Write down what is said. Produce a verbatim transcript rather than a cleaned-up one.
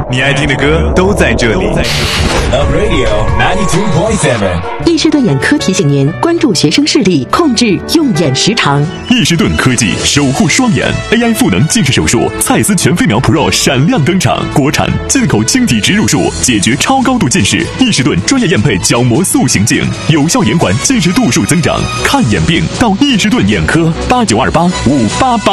你爱听的歌都在这里。 Love Radio ninety-two point seven。 易士顿眼科提醒您关注学生视力，控制用眼时长。 易士顿科技守护双眼 A I 赋能近视手术，蔡司全飞秒 Pro 闪亮登场，国产进口晶体植入术，解决超高度近视。易士顿专业验配角膜塑形镜，有效延缓近视度数增长。看眼病到易士顿眼科，八九二八五八八。